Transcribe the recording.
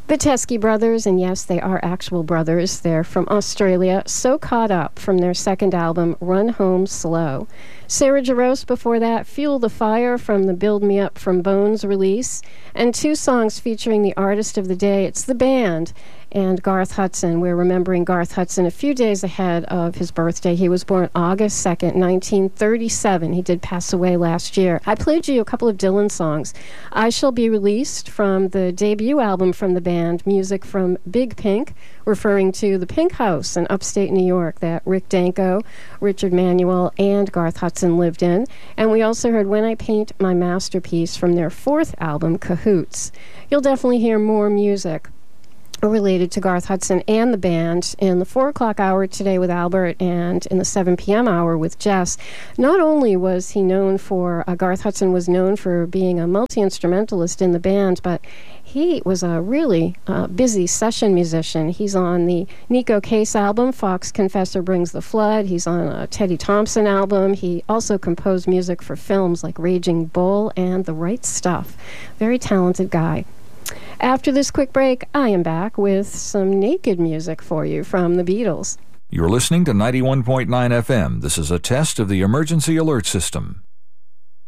The Teskey Brothers, and yes, they are actual brothers. They're from Australia, so caught up from their second album, Run Home Slow. Sarah Jarosz before that, Fuel the Fire from the Build Me Up from Bones release, and two songs featuring the artist of the day. It's The Band and Garth Hudson. We're remembering Garth Hudson a few days ahead of his birthday. He was born August 2nd, 1937. He did pass away last year. I played you a couple of Dylan songs. I Shall Be Released from the debut album from the band, music from Big Pink, referring to the Pink House in upstate New York that Rick Danko, Richard Manuel, and Garth Hudson lived in. And we also heard When I Paint My Masterpiece from their fourth album, Cahoots. You'll definitely hear more music related to Garth Hudson and the band in the 4 o'clock hour today with Albert and in the 7 p.m. hour with Jess. Not only was he known for, Garth Hudson was known for being a multi-instrumentalist in the band, but he was a really busy session musician. He's on the Nico Case album, Fox Confessor Brings the Flood. He's on a Teddy Thompson album. He also composed music for films like Raging Bull and The Right Stuff. Very talented guy. After this quick break, I am back with some naked music for you from the Beatles. You're listening to 91.9 FM. This is a test of the emergency alert system.